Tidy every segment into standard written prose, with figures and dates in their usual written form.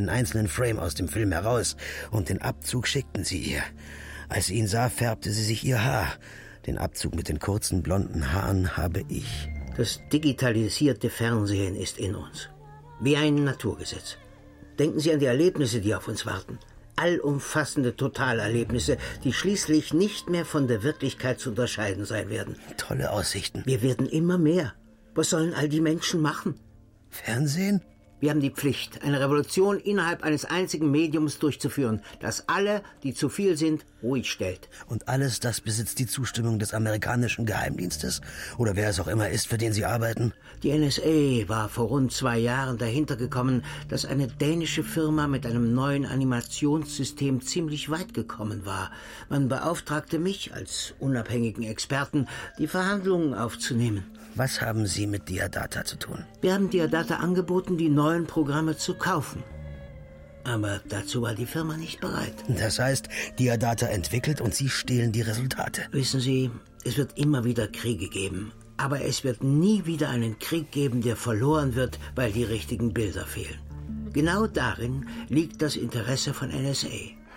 einen einzelnen Frame aus dem Film heraus und den Abzug schickten sie ihr. Als sie ihn sah, färbte sie sich ihr Haar. Den Abzug mit den kurzen blonden Haaren habe ich. Das digitalisierte Fernsehen ist in uns. Wie ein Naturgesetz. Denken Sie an die Erlebnisse, die auf uns warten. Allumfassende Totalerlebnisse, die schließlich nicht mehr von der Wirklichkeit zu unterscheiden sein werden. Tolle Aussichten. Wir werden immer mehr. Was sollen all die Menschen machen? Fernsehen? Wir haben die Pflicht, eine Revolution innerhalb eines einzigen Mediums durchzuführen, das alle, die zu viel sind, ruhig stellt. Und alles das besitzt die Zustimmung des amerikanischen Geheimdienstes? Oder wer es auch immer ist, für den Sie arbeiten? Die NSA war vor rund 2 Jahren dahinter gekommen, dass eine dänische Firma mit einem neuen Animationssystem ziemlich weit gekommen war. Man beauftragte mich als unabhängigen Experten, die Verhandlungen aufzunehmen. Was haben Sie mit Diadata zu tun? Wir haben Diadata angeboten, die neuen Programme zu kaufen. Aber dazu war die Firma nicht bereit. Das heißt, Diadata entwickelt und Sie stehlen die Resultate. Wissen Sie, es wird immer wieder Kriege geben. Aber es wird nie wieder einen Krieg geben, der verloren wird, weil die richtigen Bilder fehlen. Genau darin liegt das Interesse von NSA.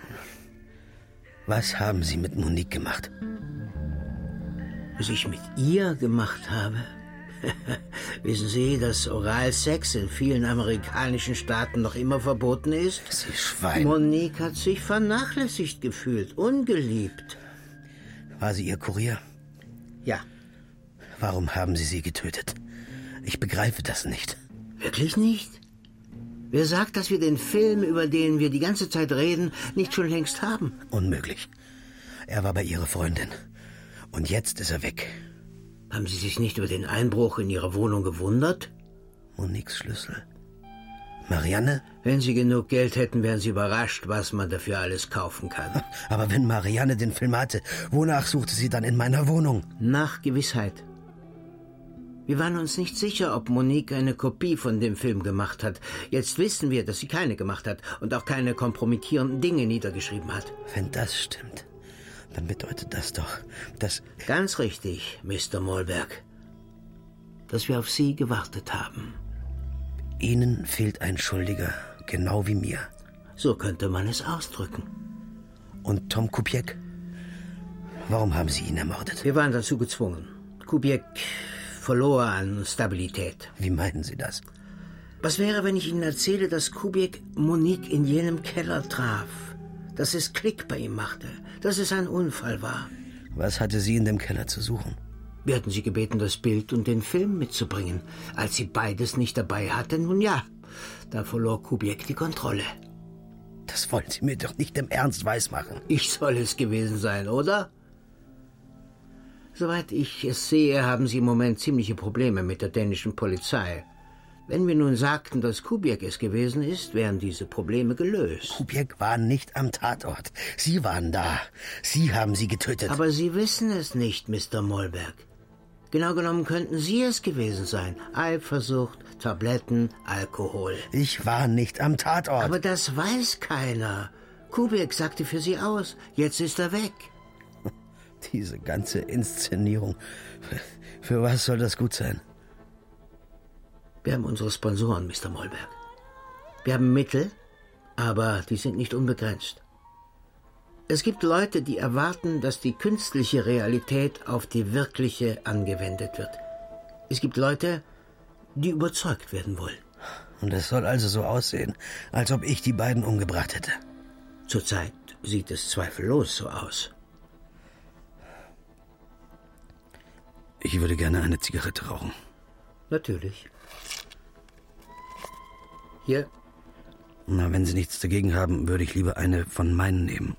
Was haben Sie mit Monique gemacht? Was ich mit ihr gemacht habe? Wissen Sie, dass Oralsex in vielen amerikanischen Staaten noch immer verboten ist? Sie Schwein. Monique hat sich vernachlässigt gefühlt, ungeliebt. War sie Ihr Kurier? Ja. Warum haben Sie sie getötet? Ich begreife das nicht. Wirklich nicht? Wer sagt, dass wir den Film, über den wir die ganze Zeit reden, nicht schon längst haben? Unmöglich. Er war bei Ihrer Freundin. Und jetzt ist er weg. Haben Sie sich nicht über den Einbruch in Ihrer Wohnung gewundert? Moniques Schlüssel. Marianne? Wenn Sie genug Geld hätten, wären Sie überrascht, was man dafür alles kaufen kann. Aber wenn Marianne den Film hatte, wonach suchte sie dann in meiner Wohnung? Nach Gewissheit. Wir waren uns nicht sicher, ob Monique eine Kopie von dem Film gemacht hat. Jetzt wissen wir, dass sie keine gemacht hat und auch keine kompromittierenden Dinge niedergeschrieben hat. Wenn das stimmt, dann bedeutet das doch, dass... Ganz richtig, Mr. Mollberg. Dass wir auf Sie gewartet haben. Ihnen fehlt ein Schuldiger, genau wie mir. So könnte man es ausdrücken. Und Tom Kupiec? Warum haben Sie ihn ermordet? Wir waren dazu gezwungen. Kupiec verlor an Stabilität. Wie meinen Sie das? Was wäre, wenn ich Ihnen erzähle, dass Kupiec Monique in jenem Keller traf? Dass es Klick bei ihm machte, dass es ein Unfall war. Was hatte sie in dem Keller zu suchen? Wir hatten sie gebeten, das Bild und den Film mitzubringen. Als sie beides nicht dabei hatte, nun ja, da verlor Kupiec die Kontrolle. Das wollen Sie mir doch nicht im Ernst weismachen. Ich soll es gewesen sein, oder? Soweit ich es sehe, haben Sie im Moment ziemliche Probleme mit der dänischen Polizei. Wenn wir nun sagten, dass Kupiec es gewesen ist, wären diese Probleme gelöst. Kupiec war nicht am Tatort. Sie waren da. Sie haben sie getötet. Aber Sie wissen es nicht, Mr. Mollberg. Genau genommen könnten Sie es gewesen sein. Eifersucht, Tabletten, Alkohol. Ich war nicht am Tatort. Aber das weiß keiner. Kupiec sagte für Sie aus. Jetzt ist er weg. Diese ganze Inszenierung. Für was soll das gut sein? Wir haben unsere Sponsoren, Mr. Mollberg. Wir haben Mittel, aber die sind nicht unbegrenzt. Es gibt Leute, die erwarten, dass die künstliche Realität auf die wirkliche angewendet wird. Es gibt Leute, die überzeugt werden wollen. Und es soll also so aussehen, als ob ich die beiden umgebracht hätte. Zurzeit sieht es zweifellos so aus. Ich würde gerne eine Zigarette rauchen. Natürlich. Hier. Na, wenn Sie nichts dagegen haben, würde ich lieber eine von meinen nehmen.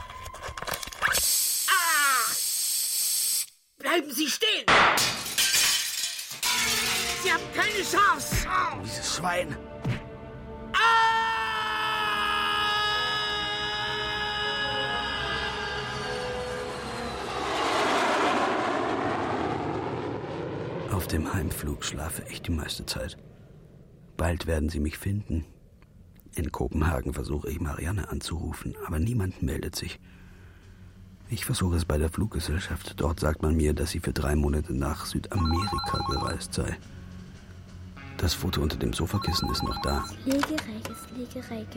Bleiben Sie stehen! Sie haben keine Chance! Dieses Schwein! Auf dem Heimflug schlafe ich die meiste Zeit. Bald werden sie mich finden. In Kopenhagen versuche ich Marianne anzurufen, aber niemand meldet sich. Ich versuche es bei der Fluggesellschaft. Dort sagt man mir, dass sie für 3 Monate nach Südamerika gereist sei. Das Foto unter dem Sofakissen ist noch da. Legereike, Legereike.